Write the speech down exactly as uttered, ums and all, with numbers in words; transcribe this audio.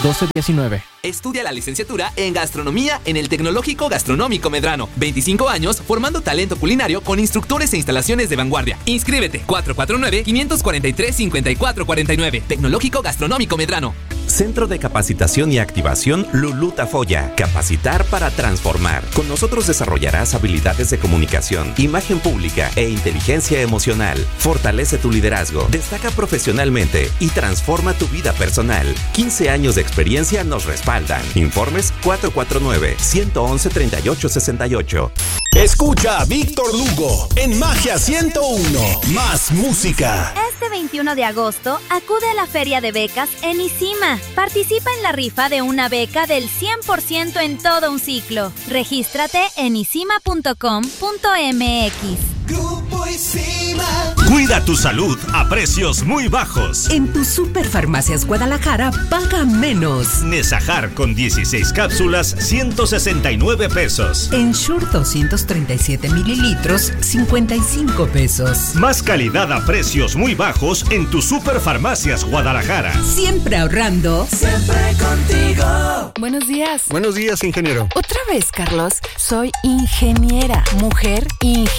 doce diecinueve. Estudia la licenciatura en Gastronomía en el Tecnológico Gastronómico Medrano. veinticinco años formando talento culinario con instructores e instalaciones de vanguardia. Inscríbete cuatro cuatro nueve, cinco cuatro tres, cinco cuatro cuatro nueve. Tecnológico Gastronómico Medrano. Centro de Capacitación y Activación Lulú Tafoya. Capacitar para transformar. Con nosotros desarrollarás habilidades de comunicación, imagen pública e inteligencia emocional. Fortalece tu liderazgo, destaca profesionalmente y transforma tu vida personal. quince años de experiencia nos respaldan. Informes cuatro cuatro nueve, uno uno, tres ocho seis ocho. Escucha a Víctor Lugo en Magia ciento uno. Más música. Este veintiuno de agosto, acude a la Feria de Becas en ICIMA. Participa en la rifa de una beca del cien por ciento en todo un ciclo. Regístrate en isima punto com punto m x. Grupo ICIMA. Cuida tu salud a precios muy bajos. En tu Superfarmacias Guadalajara paga menos. Nesajar con dieciséis cápsulas, ciento sesenta y nueve pesos. Ensure doscientos treinta y siete mililitros, cincuenta y cinco pesos. Más calidad a precios muy bajos en tu Superfarmacias Guadalajara. Siempre ahorrando. Siempre contigo. Buenos días. Buenos días, ingeniero. Otra vez, Carlos. Soy ingeniera, mujer ingeniera.